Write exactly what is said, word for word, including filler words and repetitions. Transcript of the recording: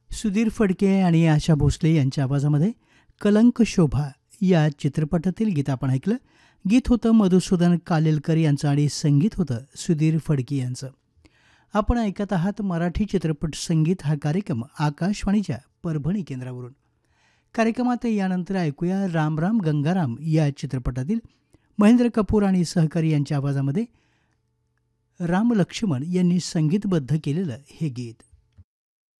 सुधीर फडके आणि आशा भोसले यांच्या आवाजामध्ये कलंक शोभा या चित्रपटातील गीत आपण ऐकलं. गीत होतं मधुसूदन कालेलकर यांचं आणि संगीत होतं सुधीर फडके यांचं. आपण ऐकत आहात मराठी चित्रपट संगीत हा कार्यक्रम आकाशवाणीच्या परभणी केंद्रावरून. कार्यक्रमात यानंतर ऐकूया राम राम गंगाराम या चित्रपटातील महेंद्र कपूर आणि सहकारी यांच्या आवाजामध्ये राम लक्ष्मण यांनी संगीतबद्ध केलेलं हे गीत.